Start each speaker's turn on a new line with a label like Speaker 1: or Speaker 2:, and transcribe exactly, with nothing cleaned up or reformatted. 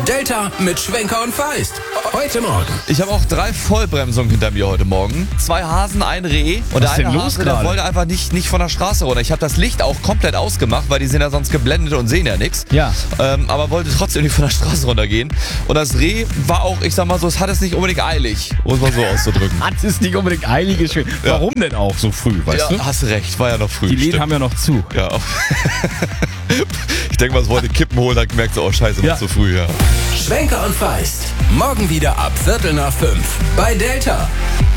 Speaker 1: Delta mit Schwenker und Feist. Heute Morgen.
Speaker 2: Ich habe auch drei Vollbremsungen hinter mir heute Morgen. Zwei Hasen, ein Reh. Und
Speaker 3: Was
Speaker 2: der
Speaker 3: ist
Speaker 2: eine
Speaker 3: denn los
Speaker 2: Hase, der
Speaker 3: gerade?
Speaker 2: wollte einfach nicht, nicht von der Straße runter. Ich habe das Licht auch komplett ausgemacht, weil die sind ja sonst geblendet und sehen ja nichts.
Speaker 3: Ja.
Speaker 2: Ähm, aber wollte trotzdem nicht von der Straße runtergehen. Und das Reh war auch, ich sag mal so, es hat es nicht unbedingt eilig, um es mal so auszudrücken.
Speaker 3: Hat es nicht unbedingt eilige Schön.
Speaker 2: Ja.
Speaker 3: Warum denn auch so früh, weißt
Speaker 2: Ja,
Speaker 3: du?
Speaker 2: hast recht, war ja noch früh.
Speaker 3: Die Läden
Speaker 2: stimmt.
Speaker 3: haben ja noch zu.
Speaker 2: Ja. Ich denke mal, es wollte Kippen holen, hat gemerkt so, oh scheiße,
Speaker 3: Ja.
Speaker 2: noch zu früh, ja.
Speaker 1: Schwenker und Feist. Morgen wieder ab Viertel nach fünf. Bei Delta.